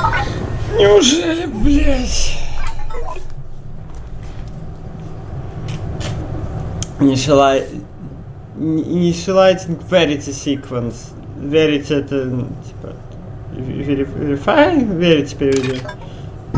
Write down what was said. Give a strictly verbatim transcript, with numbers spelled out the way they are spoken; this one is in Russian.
Неужели, блядь? Initializing verity sequence. Verity это, типа, verify? Verity переведи.